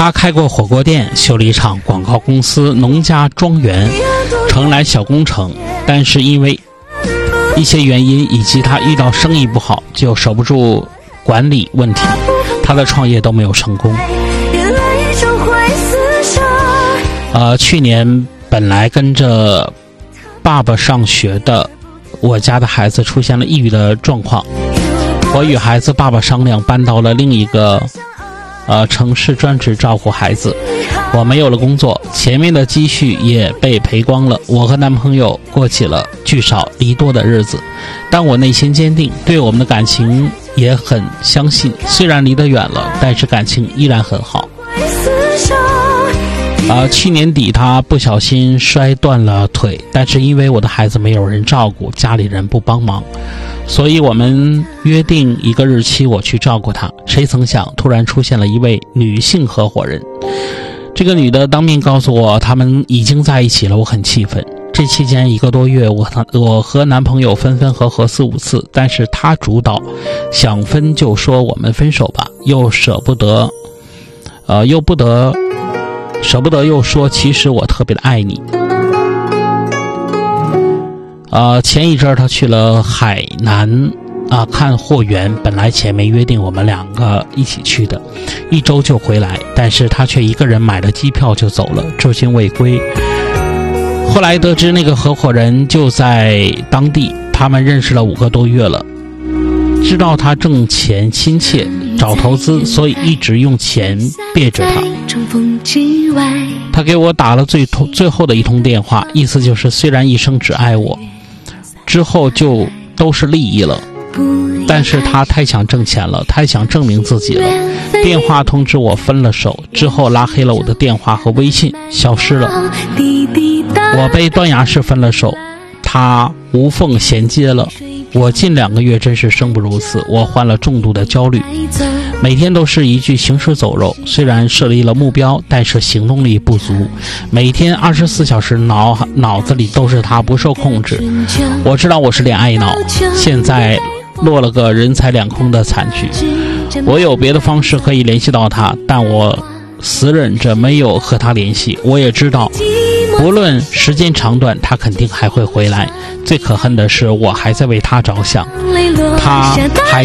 他开过火锅店，修理厂、广告公司、农家庄园，承揽小工程，但是因为一些原因以及他遇到生意不好，就守不住管理问题，他的创业都没有成功。去年本来跟着爸爸上学的我家的孩子出现了抑郁的状况，我与孩子爸爸商量，搬到了另一个城市专职照顾孩子。我没有了工作，前面的积蓄也被赔光了，我和男朋友过起了聚少离多的日子。但我内心坚定，对我们的感情也很相信，虽然离得远了，但是感情依然很好。去年底他不小心摔断了腿，但是因为我的孩子没有人照顾，家里人不帮忙，所以我们约定一个日期我去照顾他。谁曾想突然出现了一位女性合伙人，这个女的当面告诉我他们已经在一起了，我很气愤。这期间1个多月，我和男朋友分分合合4、5次，但是他主导，想分就说我们分手吧，又舍不得又说其实我特别的爱你。前一阵他去了海南看货源，本来前面约定我们2个一起去的，1周就回来，但是他却一个人买了机票就走了，至今未归。后来得知那个合伙人就在当地，他们认识了5个多月了，知道他挣钱亲切，找投资，所以一直用钱别着他。他给我打了最后的一通电话，意思就是虽然一生只爱我，之后就都是利益了，但是他太想挣钱了，太想证明自己了。电话通知我分了手，之后拉黑了我的电话和微信，消失了。我被断崖式分了手，他无缝衔接了。我近2个月真是生不如死，我患了重度的焦虑，每天都是一句行尸走肉，虽然设立了目标，但是行动力不足，每天24小时脑子里都是他，不受控制。我知道我是恋爱脑，现在落了个人财两空的惨剧。我有别的方式可以联系到他，但我死忍着没有和他联系。我也知道不论时间长短，他肯定还会回来。最可恨的是我还在为他着想，他还